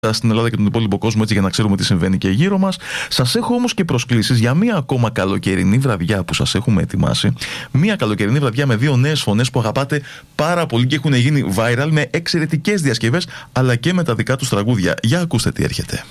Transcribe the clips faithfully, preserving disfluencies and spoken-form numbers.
στην Ελλάδα και τον υπόλοιπο κόσμο, έτσι για να ξέρουμε τι συμβαίνει και γύρω μας. Σας έχω όμως και προσκλήσεις για μία ακόμα καλοκαιρινή βραδιά που σας έχουμε ετοιμάσει. Μία καλοκαιρινή βραδιά με δύο νέες φωνές που αγαπάτε πάρα πολύ και έχουν γίνει viral με εξαιρετικές διασκευές αλλά και με τα δικά τους τραγούδια. Για ακούστε τι έρχεται.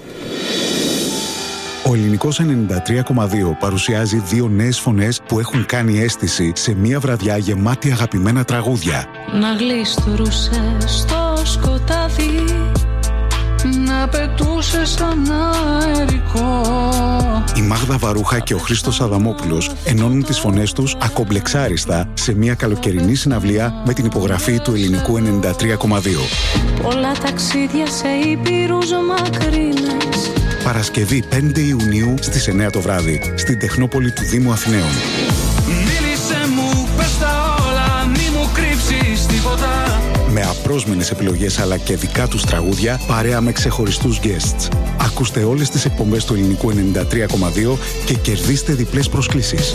Ο Ελληνικός ενενήντα τρία κόμμα δύο παρουσιάζει δύο νέες φωνές που έχουν κάνει αίσθηση σε μία βραδιά γεμάτη αγαπημένα τραγούδια. Να γλίστρουσε στο σκοτάδι, να πετούσε σαν αερικό. Η Μάγδα Βαρούχα και ο Χρήστος Αδαμόπουλος ενώνουν τις φωνές τους ακομπλεξάριστα σε μια καλοκαιρινή συναυλία με την υπογραφή του Ελληνικού ενενήντα τρία κόμμα δύο. Πολλά ταξίδια σε ήπειρους μακρινές. Παρασκευή πέντε Ιουνίου στις εννιά το βράδυ στην Τεχνόπολη του Δήμου Αθηναίων. Μίλησε μου, πες τα όλα, μη μου κρύψεις τίποτα. Με απρόσμενες επιλογές αλλά και δικά τους τραγούδια, παρέα με ξεχωριστούς guests. Ακούστε όλες τις εκπομπές του Ελληνικού ενενήντα τρία κόμμα δύο και κερδίστε διπλές προσκλήσεις.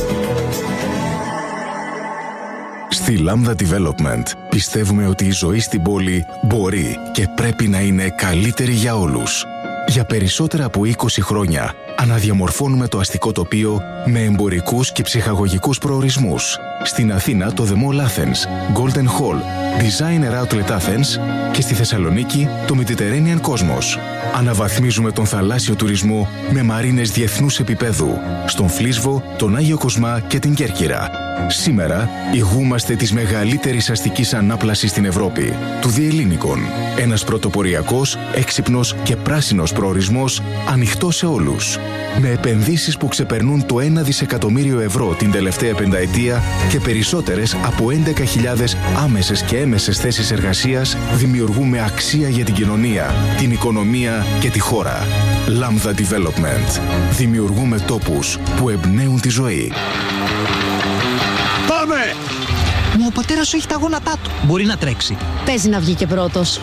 Στη Lambda Development πιστεύουμε ότι η ζωή στην πόλη μπορεί και πρέπει να είναι καλύτερη για όλους. Για περισσότερα από είκοσι χρόνια αναδιαμορφώνουμε το αστικό τοπίο με εμπορικούς και ψυχαγωγικούς προορισμούς. Στην Αθήνα το The Mall Athens, Golden Hall, Designer Outlet Athens και στη Θεσσαλονίκη το Mediterranean Cosmos. Αναβαθμίζουμε τον θαλάσσιο τουρισμό με μαρίνες διεθνούς επίπεδου στον Φλίσβο, τον Άγιο Κοσμά και την Κέρκυρα. Σήμερα ηγούμαστε της μεγαλύτερης αστικής ανάπλασης στην Ευρώπη, του Διελλήνικων. Ένας πρωτοποριακός, έξυπνος και πράσινος προορισμός ανοιχτός σε όλους. Με επενδύσεις που ξεπερνούν το ένα δισεκατομμύριο ευρώ την τελευταία πενταετία και περισσότερες από έντεκα χιλιάδες άμεσες και έμεσες θέσεις εργασίας, δημιουργούμε αξία για την κοινωνία, την οικονομία και τη χώρα. Lambda Development. Δημιουργούμε τόπους που εμπνέουν τη ζωή. Πάμε! Μα ο πατέρας σου έχει τα γόνατά του. Μπορεί να τρέξει. Παίζει να βγει και πρώτος.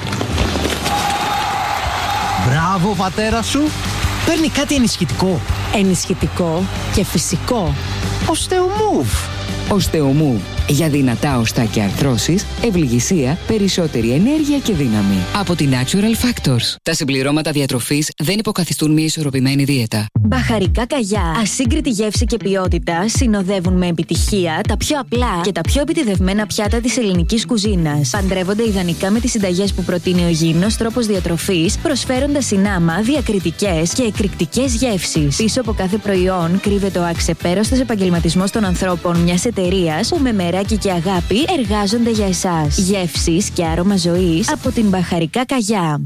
Μπράβο, πατέρα σου. Παίρνει κάτι ενισχυτικό. Ενισχυτικό και φυσικό. Οστεομούβ. Οστεομούβ. Για δυνατά οστά και αρθρώσεις, ευληγησία, περισσότερη ενέργεια και δύναμη. Από τη Natural Factors. Τα συμπληρώματα διατροφής δεν υποκαθιστούν μια ισορροπημένη δίαιτα. Μπαχαρικά καγιά. Ασύγκριτη γεύση και ποιότητα συνοδεύουν με επιτυχία τα πιο απλά και τα πιο επιτηδευμένα πιάτα της ελληνικής κουζίνας. Παντρεύονται ιδανικά με τις συνταγές που προτείνει ο υγιεινός τρόπος διατροφής, προσφέροντας συνάμα διακριτικές και εκρηκτικές γεύσεις. Πίσω από κάθε προϊόν κρύβεται ο αξεπέραστος επαγγελματισμός των ανθρώπων μιας εταιρείας που με μεράκι και αγάπη εργάζονται για εσάς. Γεύσεις και άρωμα ζωής από την Μπαχαρικά Καγιά.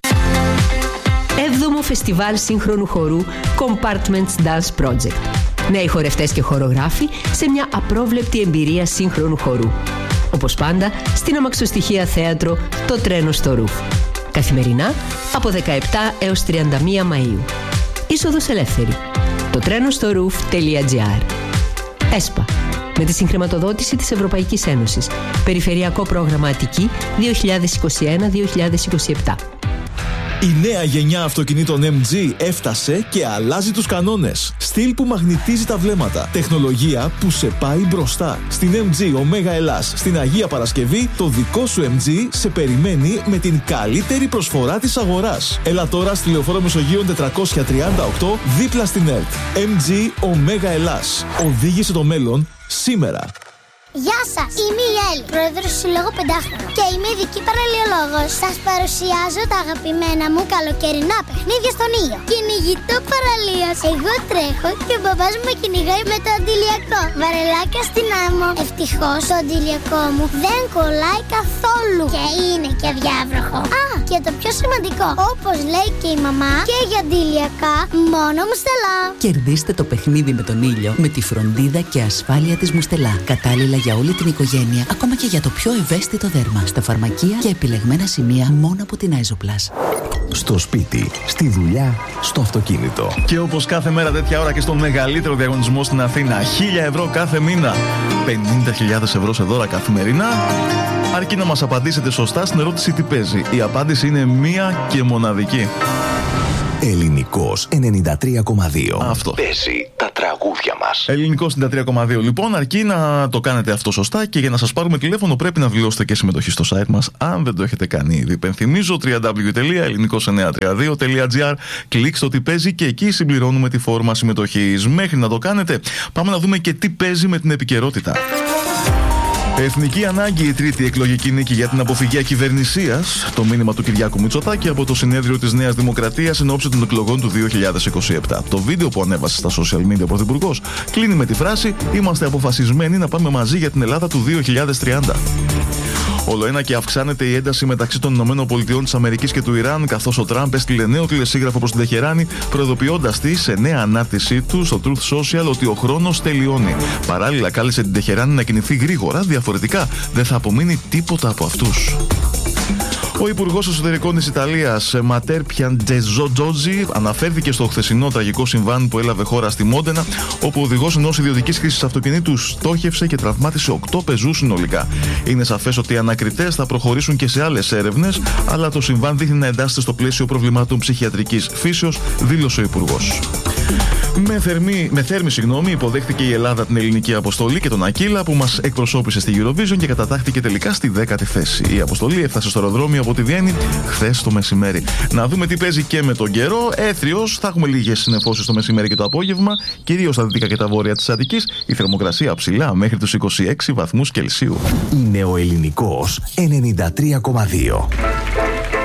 Έβδομο Φεστιβάλ Σύγχρονου Χορού Compartments Dance Project. Νέοι χορευτές και χορογράφοι σε μια απρόβλεπτη εμπειρία σύγχρονου χορού. Όπως πάντα, στην αμαξοστοιχεία θέατρο Το Τρένο στο Ρουφ. Καθημερινά από δεκαεπτά έως τριάντα μία Μαΐου. Είσοδος ελεύθερη. το τρένο στο ρουφ τελεία τζι άρ. ΕΣΠΑ. Με τη συγχρηματοδότηση της Ευρωπαϊκής Ένωσης. Περιφερειακό πρόγραμμα Αττική δύο χιλιάδες είκοσι ένα με δύο χιλιάδες είκοσι επτά. Η νέα γενιά αυτοκινήτων εμ τζι έφτασε και αλλάζει τους κανόνες. Στυλ που μαγνητίζει τα βλέμματα. Τεχνολογία που σε πάει μπροστά. Στην εμ τζι Omega Ελλάς, στην Αγία Παρασκευή, το δικό σου εμ τζι σε περιμένει με την καλύτερη προσφορά της αγοράς. Έλα τώρα στη Λεωφόρο Μεσογείων τετρακόσια τριάντα οκτώ, δίπλα στην ΕΡΤ. εμ τζι Omega Ελλάς. Οδήγησε το μέλλον σήμερα. Γεια σας, είμαι η Έλλη, πρόεδρος του Συλλόγου Πεντάχρονο και είμαι ειδική παραλιολόγος. Σας παρουσιάζω τα αγαπημένα μου καλοκαιρινά παιχνίδια στον ήλιο. Κυνηγητό παραλίας. Εγώ τρέχω και ο μπαμπάς μου με κυνηγάει με το αντιλιακό. Βαρελάκια στην άμμο. Ευτυχώς το αντιλιακό μου δεν κολλάει καθόλου και είναι και αδιάβροχο. Α, και το πιο σημαντικό, όπως λέει και η μαμά, και για αντιλιακά μόνο Μουστελά. Κερδίστε το παιχνίδι με τον ήλιο με τη φροντίδα και ασφάλεια της Μουστελά. Κατάλληλα για όλη την οικογένεια, ακόμα και για το πιο ευαίσθητο δέρμα. Στα φαρμακεία και επιλεγμένα σημεία μόνο από την Άιζοπλας. Στο σπίτι, στη δουλειά, στο αυτοκίνητο. Και όπως κάθε μέρα τέτοια ώρα και στον μεγαλύτερο διαγωνισμό στην Αθήνα, χίλια ευρώ κάθε μήνα, πενήντα χιλιάδες ευρώ σε δώρα καθημερινά, αρκεί να μας απαντήσετε σωστά στην ερώτηση τι παίζει. Η απάντηση είναι μία και μοναδική. Ελληνικός ενενήντα τρία κόμμα δύο. Αυτό παίζει τα τραγούδια μας. μας. Ελληνικό ενενήντα τρία κόμμα δύο λοιπόν, αρκεί να το κάνετε αυτό σωστά και για να σας πάρουμε τηλέφωνο πρέπει να δηλώσετε και συμμετοχή στο site μας, αν δεν το έχετε κάνει ήδη. Υπενθυμίζω double-u double-u double-u τελεία ελληνικός εννιακόσια τριάντα δύο τελεία τζι άρ, κλικ στο τι παίζει και εκεί συμπληρώνουμε τη φόρμα συμμετοχής. Μέχρι να το κάνετε, πάμε να δούμε και τι παίζει με την επικαιρότητα. Εθνική ανάγκη η τρίτη εκλογική νίκη για την αποφυγή ακυβερνησίας. Το μήνυμα του Κυριάκου Μητσοτάκη από το συνέδριο της Νέας Δημοκρατίας εν ώψη των εκλογών του δύο χιλιάδες είκοσι επτά. Το βίντεο που ανέβασε στα social media ο Πρωθυπουργός κλείνει με τη φράση «Είμαστε αποφασισμένοι να πάμε μαζί για την Ελλάδα του δύο χιλιάδες τριάντα». Όλο ένα και αυξάνεται η ένταση μεταξύ των ΗΠΑ της Αμερικής και του Ιράν, καθώς ο Τραμπ έστειλε νέο τηλεσίγραφο προς την Τεχεράνη, προειδοποιώντας τη σε νέα ανάρτησή του στο Truth Social ότι ο χρόνος τελειώνει. Παράλληλα, κάλεσε την Τεχεράνη να κινηθεί γρήγορα, διαφορετικά δεν θα απομείνει τίποτα από αυτούς. Ο Υπουργός Εσωτερικών της Ιταλίας, Ματέρ Πιαντζετζότζι, αναφέρθηκε στο χθεσινό τραγικό συμβάν που έλαβε χώρα στη Μόντενα, όπου ο οδηγός ενός ιδιωτικής χρήσης αυτοκινήτου στόχευσε και τραυμάτισε οκτώ πεζούς συνολικά. Είναι σαφές ότι οι ανακριτές θα προχωρήσουν και σε άλλες έρευνες, αλλά το συμβάν δείχνει να εντάσσεται στο πλαίσιο προβλημάτων ψυχιατρικής φύσεως, δήλωσε ο Υπουργός. Με, θερμή, με θέρμη συγγνώμη, υποδέχτηκε η Ελλάδα την ελληνική αποστολή και τον Ακύλα που μας εκπροσώπησε στη Eurovision και κατατάχθηκε τελικά στη δέκατη θέση. Η αποστολή έφτασε στο αεροδρόμιο από τη Βιέννη χθες το μεσημέρι. Να δούμε τι παίζει και με τον καιρό. Έθριος, θα έχουμε λίγες συννεφώσεις το μεσημέρι και το απόγευμα, κυρίως στα δυτικά και τα βόρεια της Αττικής. Η θερμοκρασία ψηλά μέχρι τους είκοσι έξι βαθμούς Κελσίου. Είναι ο Ελληνικός ενενήντα τρία κόμμα δύο.